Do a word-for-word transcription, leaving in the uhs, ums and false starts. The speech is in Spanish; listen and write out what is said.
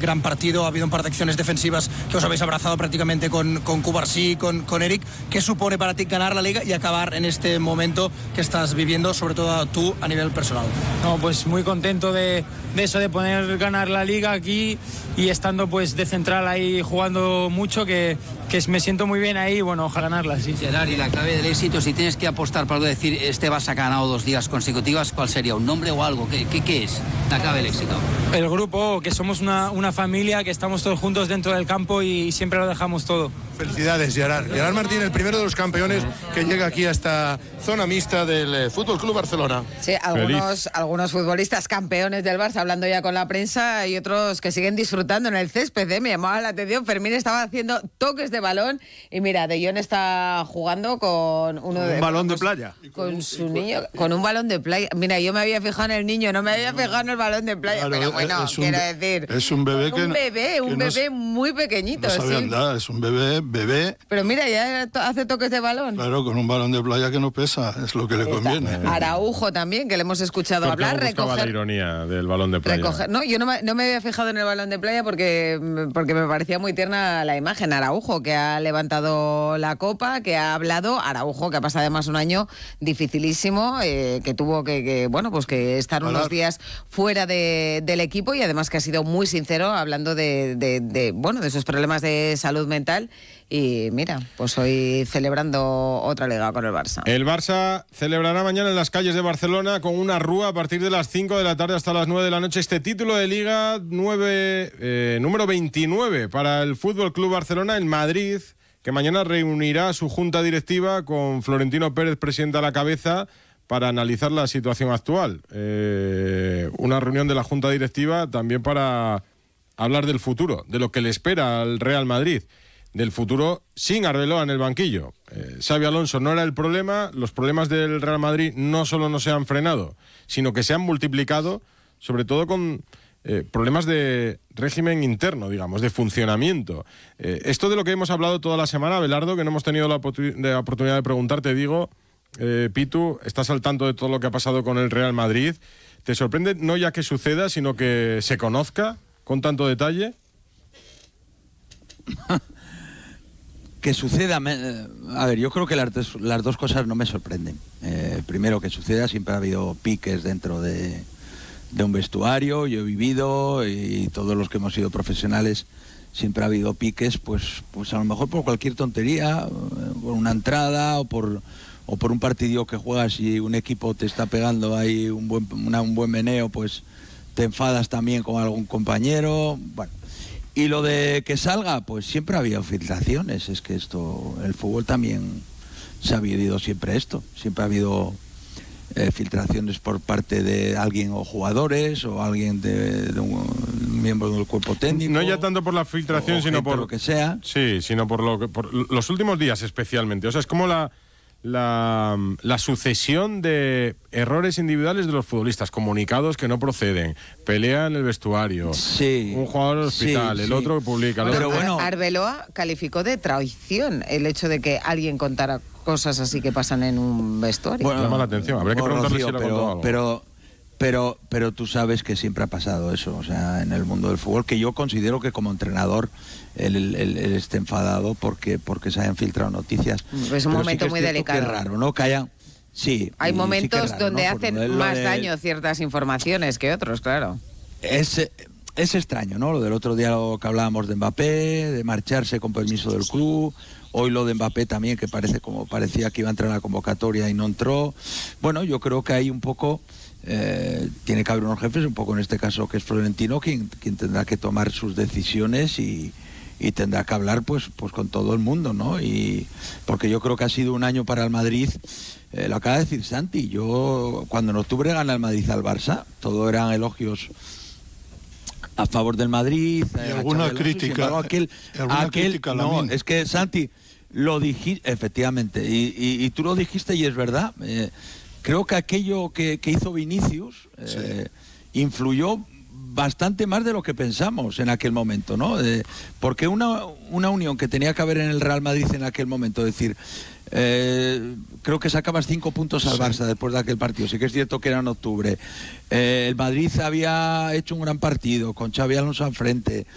gran partido, ha habido un par de acciones defensivas que os habéis abrazado prácticamente con, con Cubarsí, con, con Eric. ¿Qué supone para ti ganar la Liga y acabar en este momento que estás viviendo, sobre todo tú a nivel personal? No, pues muy contento de, de eso, de poder ganar la Liga aquí y estando pues de central ahí jugando mucho, que, que me siento muy bien ahí, bueno, ojalá ganarla, sí. Gerard, y la clave del éxito, si tienes que apostar para decir, este Barça ha ganado dos ligas consecutivas, ¿cuál sería? ¿Un nombre o algo? ¿Qué, qué, qué es la clave del éxito? El grupo, que somos una, una familia, que estamos todos juntos dentro del campo y siempre lo dejamos todo. Felicidades, Gerard. Gerard Martín, el primero de los campeones que llega aquí a esta zona mixta del eh, Fútbol Club Barcelona. Sí, algunos, algunos futbolistas campeones del Barça hablando ya con la prensa y otros que siguen disfrutando en el césped, ¿eh? Me llamaba la atención, Fermín estaba haciendo toques de balón y mira, De Jong está jugando con uno de... Un balón de playa. Con su niño, con un balón de playa. Mira, yo me había fijado en el niño, no me había fijado en el balón de playa, Claro, pero bueno, es un, quiero decir... Es un bebé que... Un bebé, un que no, bebé muy pequeñito, no sabe sí. andar, es un bebé, bebé. Pero mira, ya to- hace toques de balón. Claro, con un balón de playa que no pesa, es lo que le conviene. Araujo también, que le hemos escuchado Porque hablar, buscaba la recoger... ironía del balón de playa. Recoger, no, yo no me, no me había fijado en el balón de playa porque, porque me parecía muy tierna la imagen. Araujo, que ha levantado la copa, que ha hablado. Araujo, que ha pasado además un año dificilísimo, eh, que tuvo que, que, bueno, pues que estar Parar. unos días fuera de, del equipo y además que ha sido muy sincero hablando de, de, de, bueno, de esos problemas de salud mental. Y mira, pues hoy celebrando otra liga con el Barça. El Barça celebrará mañana en las calles de Barcelona con una rúa a partir de las cinco de la tarde hasta las nueve de la noche este título de Liga nueve, eh, número veintinueve para el Fútbol Club Barcelona en Madrid, que mañana reunirá su junta directiva con Florentino Pérez, presidente a la cabeza, para analizar la situación actual. Eh, una reunión de la junta directiva también para hablar del futuro, de lo que le espera al Real Madrid. Del futuro sin Arbeloa en el banquillo. Eh, Xabi Alonso no era el problema, los problemas del Real Madrid no solo no se han frenado, sino que se han multiplicado, sobre todo con eh, problemas de régimen interno, digamos, de funcionamiento. Eh, esto de lo que hemos hablado toda la semana, Abelardo, que no hemos tenido la, oportun- de la oportunidad de preguntarte, digo, eh, Pitu, estás al tanto de todo lo que ha pasado con el Real Madrid. ¿Te sorprende no ya que suceda, sino que se conozca con tanto detalle? Que suceda, me, a ver, yo creo que las dos, las dos cosas no me sorprenden. Eh, primero, que suceda, siempre ha habido piques dentro de, de un vestuario, yo he vivido y todos los que hemos sido profesionales siempre ha habido piques, pues, pues a lo mejor por cualquier tontería, por una entrada o por, o por un partido que juegas y un equipo te está pegando ahí un buen, una, un buen meneo, pues te enfadas también con algún compañero, bueno. Y lo de que salga, pues siempre ha habido filtraciones, es que esto, el fútbol también se ha vivido siempre esto, siempre ha habido eh, filtraciones por parte de alguien o jugadores o alguien de, de un, un miembro del cuerpo técnico. No ya tanto por la filtración, sino por lo que sea. Sí, sino por lo que por los últimos días especialmente. O sea, es como la La, la sucesión de errores individuales de los futbolistas, comunicados que no proceden, pelea en el vestuario, sí, un jugador al hospital, sí, el sí. otro que publica. Bueno, Pero bueno, Arbeloa calificó de traición el hecho de que alguien contara cosas así que pasan en un vestuario. Bueno, llama la atención, habría que bueno, preguntarle Rocío, si le ha pero, contado algo. pero, pero, pero tú sabes que siempre ha pasado eso, o sea, en el mundo del fútbol, que yo considero que como entrenador él, él, él, él esté enfadado porque, porque se hayan filtrado noticias. Es un Pero momento sí que es muy cierto delicado. que es raro, ¿no? Que hayan... Sí. Hay y momentos sí que es raro, donde ¿no? hacen Por lo de- más lo de- daño ciertas informaciones que otros, claro. Es, es extraño, ¿no? Lo del otro día lo que hablábamos de Mbappé, de marcharse con permiso del club. Hoy lo de Mbappé también, que parece como parecía que iba a entrar en la convocatoria y no entró. Bueno, yo creo que hay un poco... Eh, tiene que haber unos jefes, un poco en este caso que es Florentino, quien, quien tendrá que tomar sus decisiones y, y tendrá que hablar pues, pues con todo el mundo, ¿no? Y porque yo creo que ha sido un año para el Madrid, eh, lo acaba de decir Santi, yo cuando en octubre gana el Madrid al Barça, todo eran elogios a favor del Madrid, y eh, alguna Xabi Alonso, crítica, sin embargo, aquel, y alguna aquel, crítica a no, Lamine. es que Santi lo dijiste, efectivamente, y, y, y tú lo dijiste y es verdad. Eh, creo que aquello que, que hizo Vinicius eh, sí. influyó bastante más de lo que pensamos en aquel momento, ¿no? Eh, porque una, una unión que tenía que haber en el Real Madrid en aquel momento, es decir, eh, creo que sacabas cinco puntos al Barça sí. después de aquel partido, sí que es cierto que era en octubre. Eh, el Madrid había hecho un gran partido con Xabi Alonso al frente,